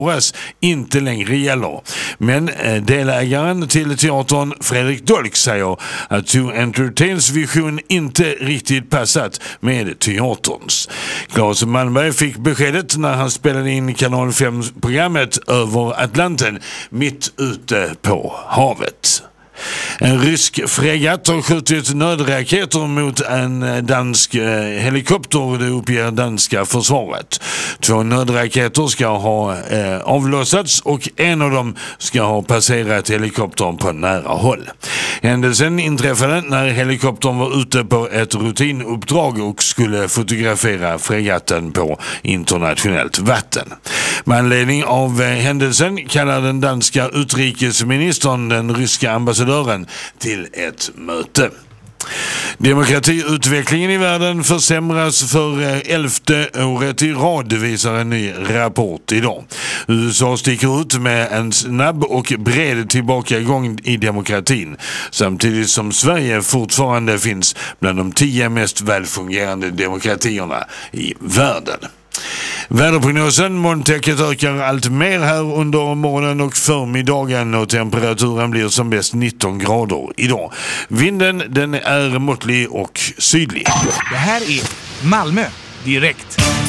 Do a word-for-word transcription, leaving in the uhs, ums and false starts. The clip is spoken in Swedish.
inte längre gäller. Men eh, delägaren till teatern Fredrik Dolk säger att To Entertains vision inte riktigt passat med teaterns. Claes Malmberg fick beskedet när han spelade in kanal fem-programmet Över Atlanten mitt ute på havet. En rysk fregatt har skjutit nödraketer mot en dansk helikopter, det uppger danska försvaret. Två nödraketer ska ha eh, avlossats och en av dem ska ha passerat helikoptern på nära håll. Händelsen inträffade när helikoptern var ute på ett rutinuppdrag och skulle fotografera fregatten på internationellt vatten. Med anledning av händelsen kallar den danska utrikesministern den ryska ambassadören till ett möte. Demokratiutvecklingen i världen försämras för elfte året i rad, visar en ny rapport idag. U S A sticker ut med en snabb och bred tillbakagång i demokratin, samtidigt som Sverige fortfarande finns bland de tio mest välfungerande demokratierna i världen. Väderprognosen: molntäcket ökar allt mer här under morgonen och förmiddagen och temperaturen blir som bäst nitton grader idag. Vinden den är måttlig och sydlig. Det här är Malmö direkt.